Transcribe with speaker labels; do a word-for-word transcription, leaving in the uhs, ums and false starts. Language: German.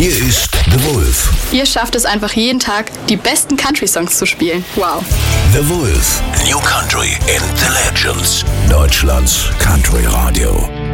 Speaker 1: Hier ist The Wolf.
Speaker 2: Ihr schafft es einfach jeden Tag, die besten Country-Songs zu spielen. Wow.
Speaker 1: The Wolf. New Country and the Legends. Deutschlands Country Radio.